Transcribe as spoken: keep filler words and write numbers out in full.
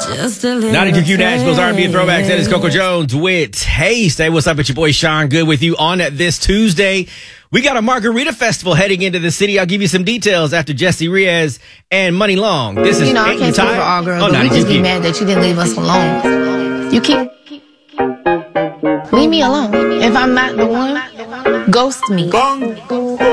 Just a little ninety-two Q Nashville's R and B and Throwbacks. That is Coco Jones with Taste. Hey, what's up? It's your boy Sean Good with you on this Tuesday. We got a margarita festival heading into the city. I'll give you some details after Jesse Reyes and Money Long. This is You know, I Ain't can't You speak for Tired? all girls, Oh, but we just be ninety-two Q. mad that you didn't leave us alone. You keep... Leave me alone. If I'm not the one, ghost me.